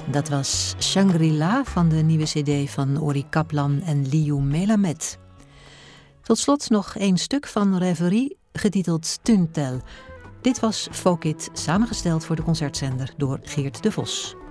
Dat was Shangri-La van de nieuwe cd van Ori Kaplan en Liu Melamed. Tot slot nog 1 stuk van Rêverie, getiteld Tuntel. Dit was Folk It, samengesteld voor de concertzender door Geert de Vos.